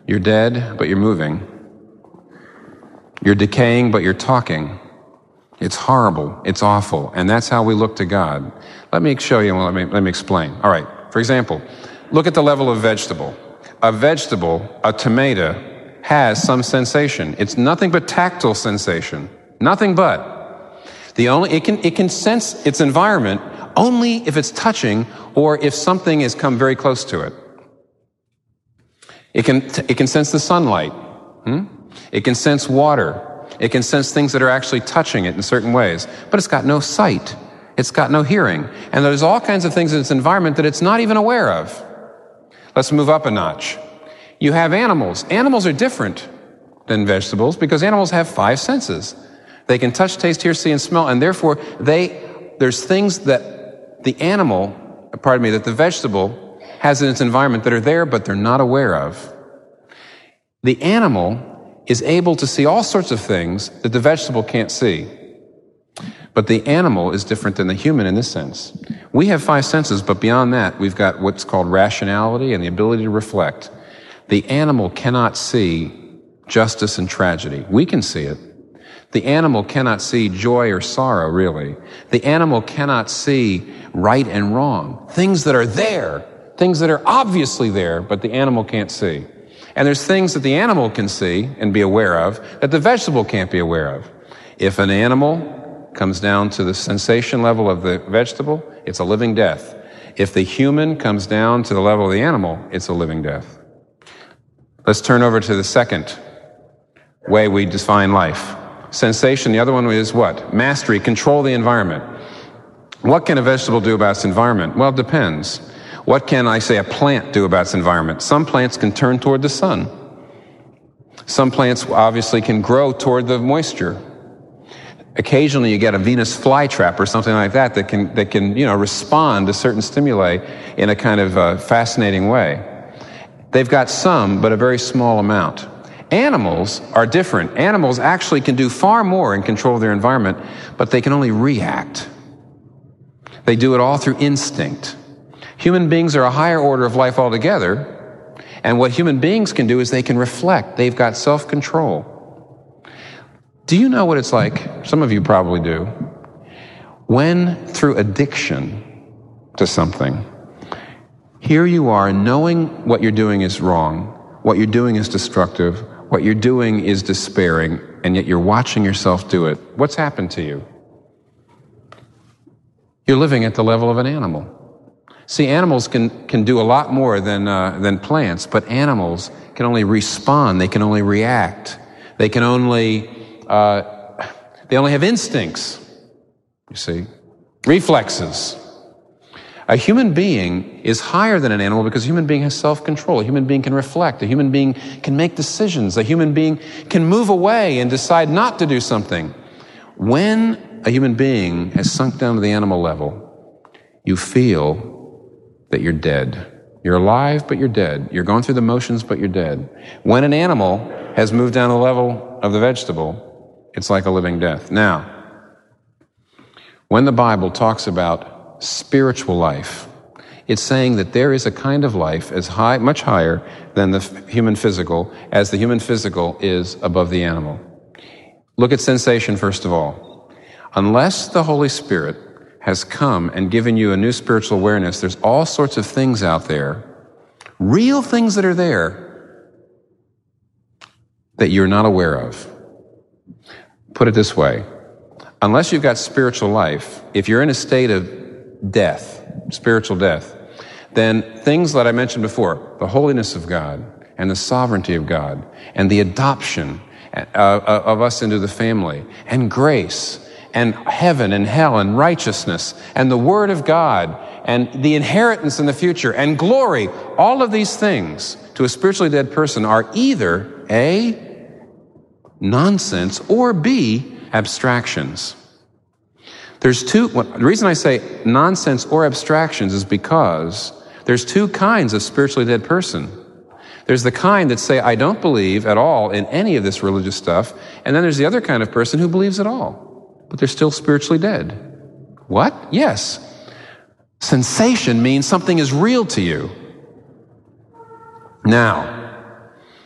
You're dead, but you're moving. You're decaying, but you're talking. It's horrible. It's awful. And that's how we look to God. Let me show you, let me explain. All right. For example, look at the level of vegetable. A vegetable, a tomato, has some sensation. It's nothing but tactile sensation. Nothing but. It can sense its environment only if it's touching or if something has come very close to it. It can sense the sunlight. It can sense water. It can sense things that are actually touching it in certain ways. But it's got no sight. It's got no hearing. And there's all kinds of things in its environment that it's not even aware of. Let's move up a notch. You have animals. Animals are different than vegetables because animals have 5 senses. They can touch, taste, hear, see, and smell, and therefore there's things that that the vegetable has in its environment that are there, but they're not aware of. The animal is able to see all sorts of things that the vegetable can't see. But the animal is different than the human in this sense. We have 5 senses, but beyond that, we've got what's called rationality and the ability to reflect. The animal cannot see justice and tragedy. We can see it. The animal cannot see joy or sorrow, really. The animal cannot see right and wrong. Things that are there, things that are obviously there, but the animal can't see. And there's things that the animal can see and be aware of that the vegetable can't be aware of. If an animal comes down to the sensation level of the vegetable, it's a living death. If the human comes down to the level of the animal, it's a living death. Let's turn over to the second way we define life. Sensation, the other one is what? Mastery, control the environment. What can a vegetable do about its environment? Well, it depends. What can, a plant do about its environment? Some plants can turn toward the sun. Some plants obviously can grow toward the moisture. Occasionally you get a Venus flytrap or something like that can respond to certain stimuli in a kind of fascinating way. They've got some, but a very small amount. Animals are different. Animals actually can do far more in control of their environment, but they can only react. They do it all through instinct. Human beings are a higher order of life altogether, and what human beings can do is they can reflect. They've got self-control. Do you know what it's like? Some of you probably do. When, through addiction to something, here you are knowing what you're doing is wrong, what you're doing is destructive, what you're doing is despairing, and yet you're watching yourself do it. What's happened to you? You're living at the level of an animal. See, animals can do a lot more than plants, but animals can only respond. They can only react. They only have instincts, you see, reflexes. A human being is higher than an animal because a human being has self-control. A human being can reflect. A human being can make decisions. A human being can move away and decide not to do something. When a human being has sunk down to the animal level, you feel that you're dead. You're alive, but you're dead. You're going through the motions, but you're dead. When an animal has moved down the level of the vegetable, it's like a living death. Now, when the Bible talks about spiritual life, it's saying that there is a kind of life much higher than the human physical, as the human physical is above the animal. Look at sensation first of all. Unless the Holy Spirit has come and given you a new spiritual awareness, there's all sorts of things out there, real things that are there, that you're not aware of. Put it this way. Unless you've got spiritual life, if you're in a state of death, spiritual death, then things that I mentioned before, the holiness of God and the sovereignty of God and the adoption of us into the family and grace and heaven and hell and righteousness and the Word of God and the inheritance in the future and glory, all of these things to a spiritually dead person are either A, nonsense, or B, abstractions. The reason I say nonsense or abstractions is because there's 2 kinds of spiritually dead person. There's the kind that say, I don't believe at all in any of this religious stuff, and then there's the other kind of person who believes at all, but they're still spiritually dead. What? Yes. Sensation means something is real to you. Now,